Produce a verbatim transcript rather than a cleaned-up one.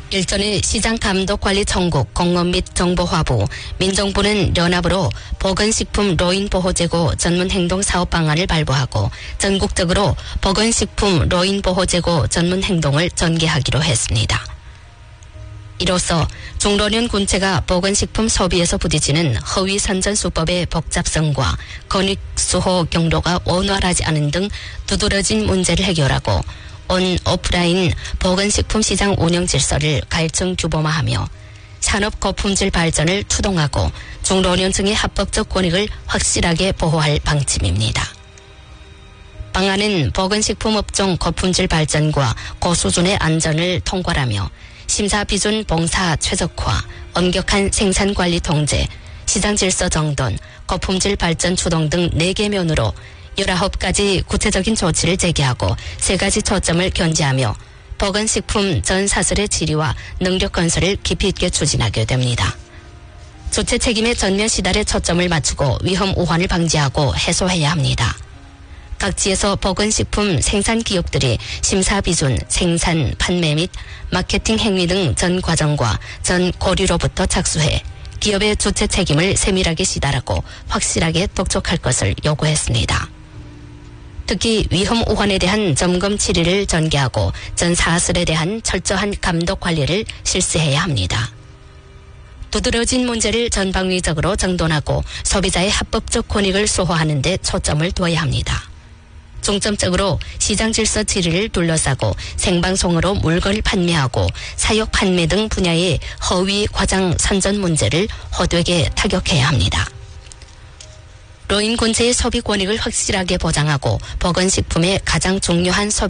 일전에 시장감독관리청국 공업 및 정보화부, 민정부는 연합으로 보건식품 노인보호제고 전문행동사업 방안을 발부하고 전국적으로 보건식품 노인보호제고 전문행동을 전개하기로 했습니다. 이로써 중老年 군체가 보건식품 소비에서 부딪히는 허위 선전수법의 복잡성과 건익수호 경로가 원활하지 않은 등 두드러진 문제를 해결하고 온 오프라인 보건식품 시장 운영 질서를 갈증 규범화하며 산업 고품질 발전을 추동하고 중老年층의 합법적 권익을 확실하게 보호할 방침입니다. 방안은 보건식품 업종 고품질 발전과 고수준의 안전을 통괄하며 심사 비준 봉사 최적화, 엄격한 생산관리 통제, 시장 질서 정돈, 고품질 발전 추동 등 네 개 면으로 열아홉 가지 구체적인 조치를 제기하고 세 가지 초점을 견지하며 보건식품 전 사슬의 질의와 능력 건설을 깊이 있게 추진하게 됩니다. 주체 책임의 전면 시달에 초점을 맞추고 위험 우환을 방지하고 해소해야 합니다. 각지에서 보건식품 생산 기업들이 심사 비준, 생산, 판매 및 마케팅 행위 등 전 과정과 전 고리로부터 착수해 기업의 주체 책임을 세밀하게 시달하고 확실하게督促할 것을 요구했습니다. 특히 위험 우환에 대한 점검 질의를 전개하고 전 사슬에 대한 철저한 감독 관리를 실시해야 합니다. 두드러진 문제를 전방위적으로 정돈하고 소비자의 합법적 권익을 수호하는 데 초점을 둬야 합니다. 중점적으로 시장 질서 질의를 둘러싸고 생방송으로 물건을 판매하고 사육 판매 등 분야의 허위 과장 선전 문제를 호되게 타격해야 합니다. 노인 군체의 소비 권익을 확실하게 보장하고 보건식품의 가장 중요한 소비